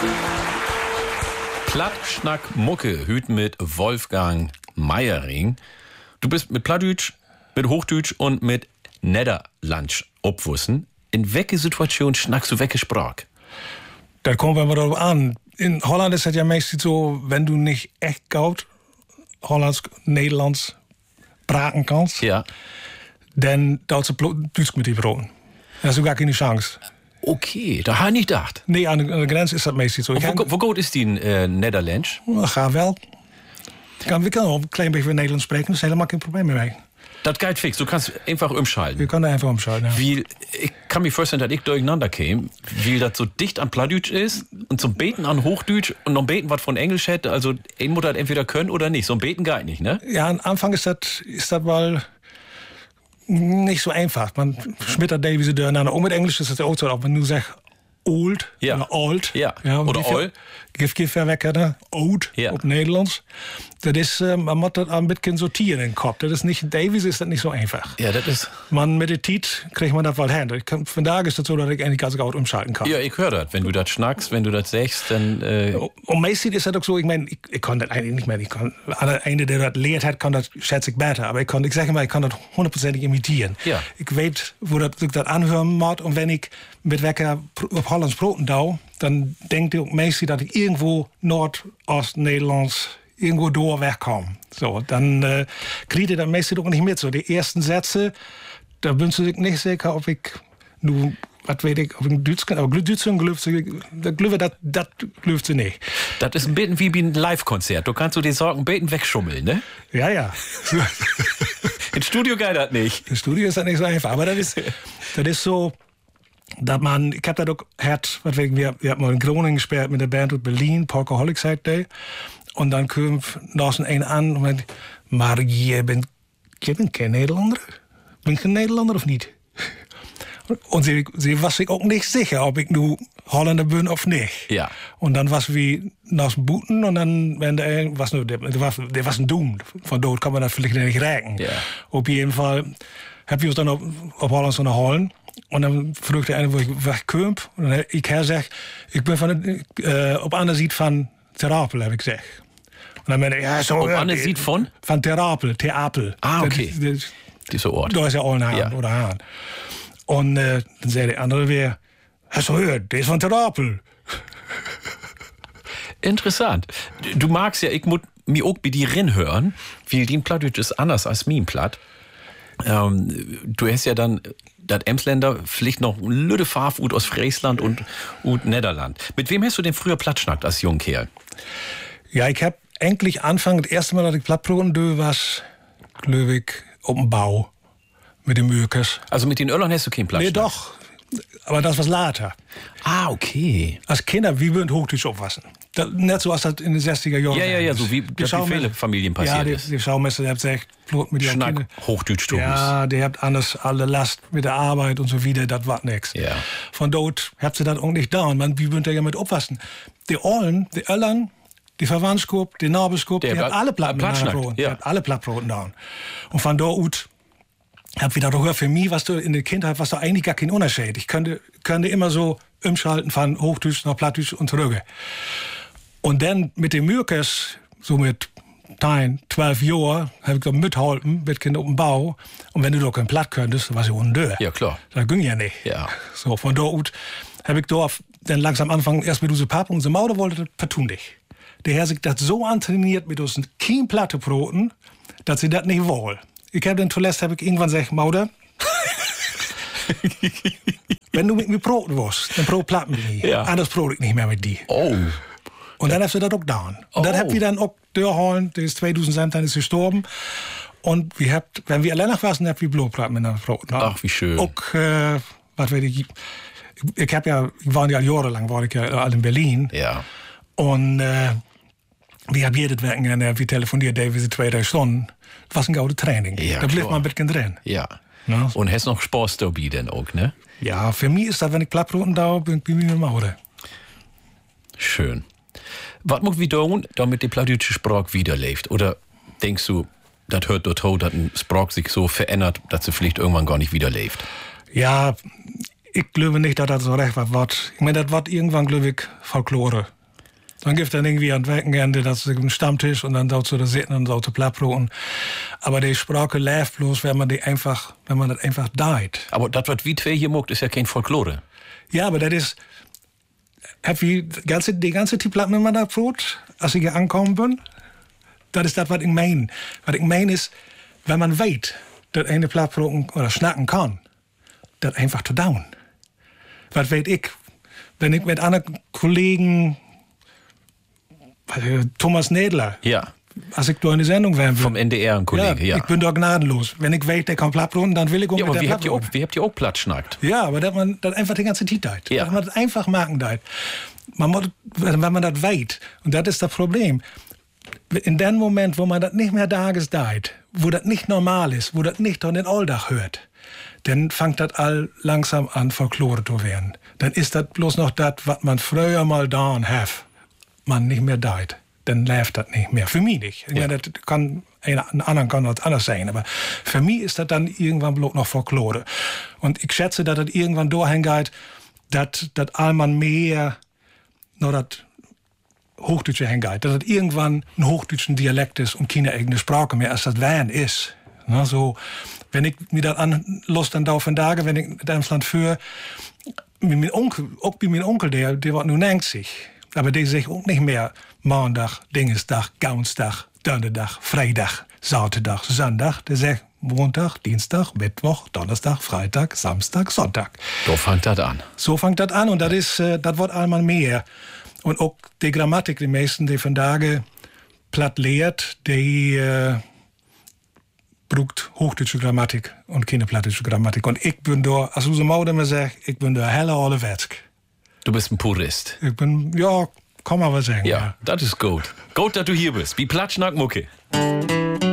Plattschnack Mucke hüt mit Wolfgang Meiering. Du bist mit Plattdeutsch, mit Hochdeutsch und mit Nederlandsch opwussen. In welche Situation schnackst du welche Sprache? Da kommt wir mal drauf an. In Holland ist es ja meistens so, wenn du nicht echt gut Hollands, Nederlands praten kannst, Ja. dann dauert es Deutsch mit die Broten. Da hast du gar keine Chance. Okay, da habe ich nicht gedacht. Nee, an der Grenze ist das meistens so. Wo gut ist die Nederlandsch? Ga wel. We kunnen ook een klein beetje Nederlands spreken, dat is helemaal geen probleem meer. Das geht fix, du kannst einfach umschalten. Wir können einfach umschalten, ja. Wie, ich kann mir vorstellen, dass ich durcheinander käme, wie das so dicht an Plattdeutsch ist und zum Beten an Hochdeutsch und noch Beten was von Englisch hätte. Also, ein muss das entweder können oder nicht. So ein Beten geht nicht, ne? Ja, am Anfang ist das mal nicht so einfach. Man schmittert wie sie durcheinander. Auch mit Englisch ist das auch so, ob man nur sagt old Ja. oder old. Ja. Oder ol. Gif verwekken, oud Ja. op Nederlands. Dat is, man moet dat een beetje sortieren in den Kopf. Dat is niet, Davies ist das nicht so einfach. Ja, das ist. Man mit der Tiet kriegt man das wohl hin. Vandaag ist das so, dass ich eigentlich ganz gut umschalten kann. Ja, ich höre das. Wenn du das schnackst, wenn du das sagst, dann. Und meistens ist das auch so, ich meine, ich kann das eigentlich nicht mehr. Ich kann, einer, der das lehrt hat, kann das, schätze ich, besser. Aber ich sage mal, ich kann das 100% imitieren. Ja. Ich weiß, wo ich das anhören muss. Und wenn ich mit Wecker auf Hollands Broten dau, dann denkt ich meistens, dass ich irgendwo Nordost-Nederlands irgendwo durch wegkomme. So, dann kriegt ihr das meistens auch nicht mit. So, die ersten Sätze, da bin ich nicht sicher, ob ich nun, was weiß ich, ob ich Deutsch kann. Aber Deutsch das glüft sie nicht. Das ist ein bisschen wie ein Live-Konzert. Du kannst so die Sorgen ein bisschen wegschummeln, ne? Ja, ja. Im Studio geht das nicht. Im Studio ist das nicht so einfach. Aber das ist so, dass man, ich hab da doch gehört, wir haben mal in Groningen gespielt mit der Band aus Berlin, Polkaholic Side Day. Und dann kam noch ein an und meinte, maar je bent geen Nederlander? Ben ik een Nederlander of niet? Und sie war sich auch nicht sicher, ob ich nu Holländer bin oder nicht. Ja. Und dann was wie nach dem Booten und dann, wenn der was ein Doom. Von dort kann man das vielleicht nicht räken. Ja. Auf jeden Fall haben wir uns dann auf Holland so nach Holland. Und dann fragte der eine, wo ich wegkomme. Und dann ich gesagt, ich bin op andere Seite von Terapel, habe ich gesagt. Und dann meinte ja, so. Op andere Seite von? Von Terapel, Theapel. Ah, okay. Dieser Ort. Da ist ja Ollenhaan Ja. oder Haan. Und dann zei der andere weer, hast du gehört, der ist von Terapel. Interessant. Du magst ja, ich muss mir auch bei dir reinhören, weil dein Plattdeutsch ist anders als mein Platt. Du hast ja dann das Emsländer vielleicht noch lüde Farfut aus Friesland und Nederland. Mit wem hast du denn früher Plattschnackt als Jungkerl? Ja, ich hab eigentlich Anfang, das erste Mal, dass ich Plattproben dö was, glaube ich, auf dem Bau. Mit den Mürkes. Also mit den Öllern hast du keinen Plattschnack? Nee, doch. Aber das was later. Ah, okay. Als Kinder, wie wir in Hochdeutsch aufwassen. Nicht so, als das in den 60er Jahren. Ja, so wie das wie viele Familien passiert ist. Ja, die Schaumeister, der hat gesagt, Blut mit ihren Schnack, Kindern. Hochdeutsch, Ja, der hat anders alle Last mit der Arbeit und so wieder, das war nix. Ja. Von dort habt ihr das auch nicht da. Und man, wie würdet ihr ja mit aufwassen? Die Ollen, die Öllern, die Verwandtschaft, die Nabelskop, die haben alle Plattproben. Ja. Die haben alle Plattproben da. Und von dort hab wieder gehört, für mich, was du in der Kindheit, was du eigentlich gar kein Unterschied. Ich könnte immer so umschalten von Hochdeutsch nach Plattdeutsch und zurück. Und dann mit den Mürkes, so mit 10, 12 Jahren, habe ich da mitgeholfen, mit Kindern auf dem Bau. Und wenn du doch kein Platt könntest, dann warst du undeur. Ja, klar. Das ging ja nicht. Ja. So, von dort habe ich da dann langsam angefangen, erst mit unserem Papa und unserem Mauder wollte, vertun dich. Der hat sich das so antrainiert mit uns kein Plattebroten, dass sie das nicht wollen. Ich habe dann zuletzt irgendwann gesagt, Mauder, wenn du mit mir broten willst, dann brot platt mit mir. Ja. Anders brot ich nicht mehr mit dir. Oh. Und dann hast du das auch getan. Und dann habt ihr dann auch durchholen, der ist 2000 dann ist gestorben. Und wenn wir allein noch waren, habt wir Blutplatten mit einem Brot. Ach, wie schön. Auch, was weiß ich, ich war ja jahrelang, in Berlin. Ja. Und wir haben jedes Wochenende, wir telefonieren diese 2-3 Stunden. Das war eine gute Training. Ja, da blieb klar. man ein bisschen drin. Ja. Ja. Und hast noch Spaß dabei denn auch, ne? Ja, für mich ist das, wenn ich Plattbroten da bin ich mir Mauder. Schön. Was muss wir tun, damit die plattdeutsche Sprache wiederlebt? Oder denkst du, das hört dort, dass ein Sprache sich so verändert, dass sie vielleicht irgendwann gar nicht wiederlebt? Ja, ich glaube nicht, dass das so recht was wird. Ich meine, das wird irgendwann, glaube ich, Folklore. Dann gibt es dann irgendwie an Wochenende, das ist ein Stammtisch und dann so zu sitzen und so zu plappern. Aber die Sprache läuft bloß, wenn man das einfach deit. Aber das, was wir zwei hier mogt, ist ja kein Folklore. Ja, aber das ist, die ganze Platten, wenn man da brot, als ich hier angekommen bin, das ist das, was ich meine. Was ich meine ist, wenn man weiß, dass eine Plattbrot oder schnacken kann, das einfach zu down. Was weiß ich, wenn ich mit anderen Kollegen, Thomas Nedler, Ja. als ich da in die Sendung wäre. Vom NDR ein Kollege, ja. Ich bin da gnadenlos. Wenn ich weiß, der kann Plattbroten, dann will ich Ja, aber mit wie der habt ihr auch Platt schnackt? Ja, aber dass man das einfach die ganze Zeit deit. Ja. Dass man das einfach machen deit. Wenn man das weiß, und das ist das Problem, in dem Moment, wo man das nicht mehr deit, wo das nicht normal ist, wo das nicht an den Alltag hört, dann fängt das all langsam an, Folklore zu werden. Dann ist das bloß noch das, was man früher mal da hat, man nicht mehr deit. Dann läuft das nicht mehr. Für mich nicht. Ich meine, das kann, einen anderen kann das anders sein. Aber für mich ist das dann irgendwann bloß noch Folklore. Und ich schätze, dass das irgendwann dahin geht, dass allman mehr noch das Hochdeutsche hingeht. Dass das irgendwann ein hochdeutschen Dialekt ist und keine eigene Sprache mehr, als das Wern ist. Na, so, wenn ich mir das anlust dann da von Tage, wenn ich in Emsland führe, mein Onkel, der war nun 90. Aber die sich auch nicht mehr Maandag, Dingesdag, Gaunsdag, Donnerdag, Vrijdag, Zaterdag, Sonntag. Der sagt Montag, Dienstag, Mittwoch, Donnerstag, Freitag, Samstag, Sonntag. So fängt das an. So fängt das an und das wird einmal mehr. Und auch die Grammatik, die meisten, die von Tage platt lehrt, die braucht hochdeutsche Grammatik und keine plattdeutsche Grammatik. Und ich bin da, als unsere Mutter mir sagt, ich bin da helle alle Wetsk. Du bist ein Purist. Ich bin, ja, kann man was sagen. Ja, das ist gut. Gut, dass du hier bist. Wie Platt schnack Mucke.